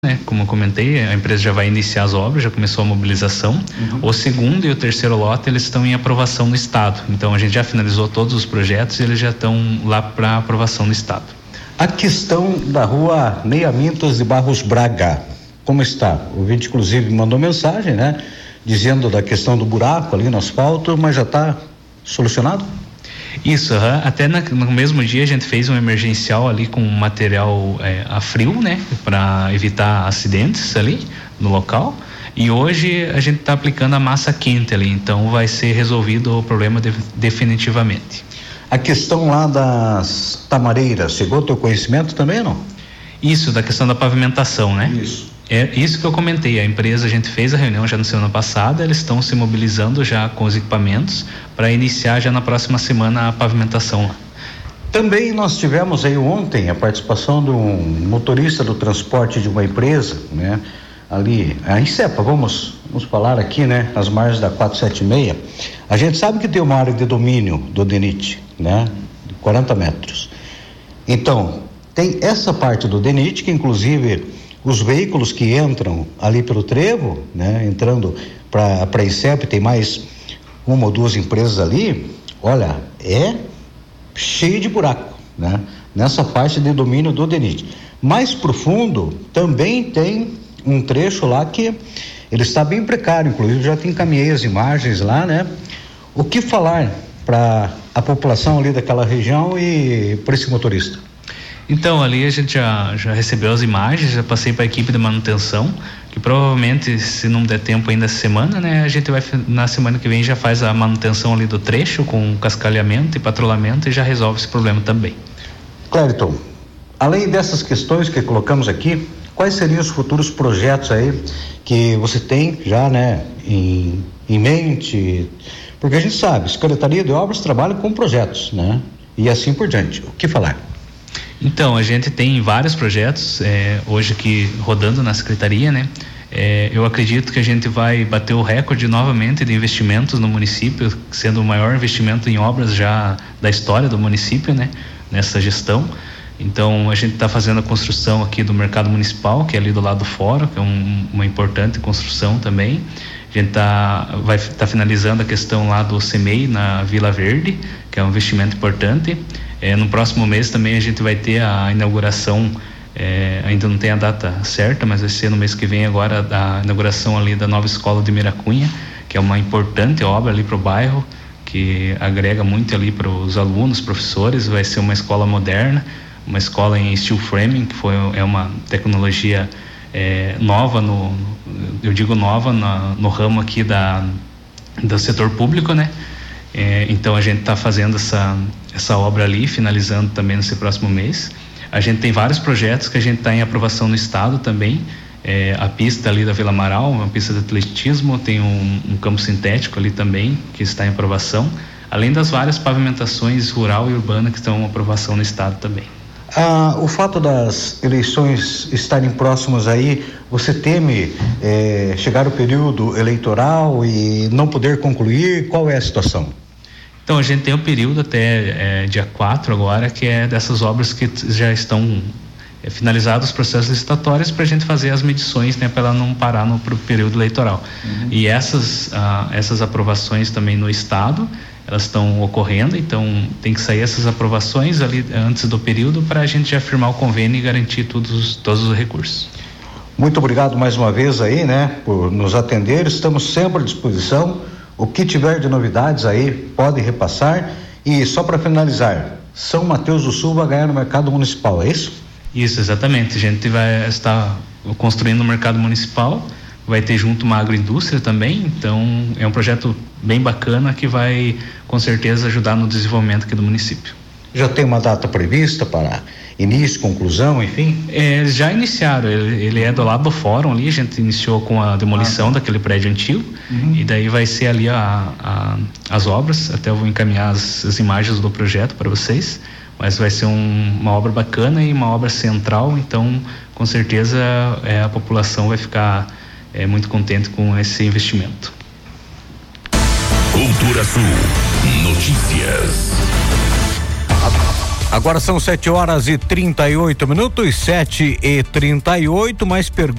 né? Como eu comentei, a empresa já vai iniciar as obras, já começou a mobilização. O segundo e o terceiro lote, eles estão em aprovação no estado. Então a gente já finalizou todos os projetos e eles já estão lá para aprovação no estado. A questão da rua Neia Mintas de Barros Braga, como está? O ouvinte inclusive mandou mensagem, né? Dizendo da questão do buraco ali no asfalto, mas já está solucionado? Isso, até no mesmo dia a gente fez um emergencial ali com material a frio, né? Para evitar acidentes ali no local. E hoje a gente está aplicando a massa quente ali, então vai ser resolvido o problema definitivamente. A questão lá das tamareiras, chegou ao teu conhecimento também ou não? Isso, da questão da pavimentação, né? Isso. É isso que eu comentei, a empresa, a gente fez a reunião já na semana passada, eles estão se mobilizando já com os equipamentos para iniciar já na próxima semana a pavimentação lá. Também nós tivemos aí ontem a participação de um motorista do transporte de uma empresa, né? Ali, a Incepa, vamos falar aqui, né? Nas margens da 476, a gente sabe que tem uma área de domínio do DENIT, né? De 40 metros. Então, tem essa parte do DENIT que inclusive os veículos que entram ali pelo trevo, né? Entrando para a Incepa, tem mais uma ou duas empresas ali, olha, é cheio de buraco, né? Nessa parte de domínio do DENIT. Mais profundo também tem um trecho lá que ele está bem precário, inclusive já te encaminhei as imagens lá, né? O que falar para a população ali daquela região e para esse motorista? Então, ali a gente já recebeu as imagens, já passei para a equipe de manutenção, que provavelmente, se não der tempo ainda essa semana, né, a gente vai, na semana que vem, já faz a manutenção ali do trecho, com cascalhamento e patrulhamento, e já resolve esse problema também. Clériton, além dessas questões que colocamos aqui, quais seriam os futuros projetos aí que você tem já, né, em mente? Porque a gente sabe, Secretaria de Obras trabalha com projetos, né, e assim por diante. O que falar? Então, a gente tem vários projetos hoje aqui rodando na Secretaria, né? Eu acredito que a gente vai bater o recorde novamente de investimentos no município, sendo o maior investimento em obras já da história do município, né? Nessa gestão. Então, a gente está fazendo a construção aqui do mercado municipal, que é ali do lado do fórum, que é uma importante construção também. A gente vai estar finalizando a questão lá do CEMEI na Vila Verde, que é um investimento importante. No próximo mês também a gente vai ter a inauguração, ainda não tem a data certa, mas vai ser no mês que vem agora a inauguração ali da nova escola de Miracunha, que é uma importante obra ali para o bairro, que agrega muito ali para os alunos, professores. Vai ser uma escola moderna, uma escola em steel framing, que é uma tecnologia nova, eu digo nova no ramo aqui do setor público, né? Então a gente está fazendo essa obra ali, finalizando também nesse próximo mês. A gente tem vários projetos que a gente está em aprovação no estado também. A pista ali da Vila Amaral, uma pista de atletismo, tem um campo sintético ali também que está em aprovação, além das várias pavimentações rural e urbana que estão em aprovação no estado também. O fato das eleições estarem próximas aí, você teme chegar o período eleitoral e não poder concluir? Qual é a situação? Então, a gente tem um período até dia 4 agora, que é dessas obras que já estão finalizados os processos licitatórios, para a gente fazer as medições, né, para ela não parar no período eleitoral. E essas aprovações também no estado, elas estão ocorrendo, então tem que sair essas aprovações ali antes do período para a gente já firmar o convênio e garantir todos os recursos. Muito obrigado mais uma vez aí, né, por nos atender. Estamos sempre à disposição. O que tiver de novidades aí pode repassar. E só para finalizar, São Mateus do Sul vai ganhar no mercado municipal, é isso? Isso, exatamente. A gente vai estar construindo o mercado municipal, vai ter junto uma agroindústria também, então é um projeto bem bacana que vai com certeza ajudar no desenvolvimento aqui do município. Já tem uma data prevista para início, conclusão, enfim? Eles já iniciaram, ele é do lado do fórum ali, a gente iniciou com a demolição daquele prédio antigo, e daí vai ser ali as obras. Até eu vou encaminhar as imagens do projeto para vocês, mas vai ser uma obra bacana e uma obra central, então com certeza a população vai ficar muito contente com esse investimento. Cultura Sul Notícias. Agora são 7h38, 7h38, mais perguntas.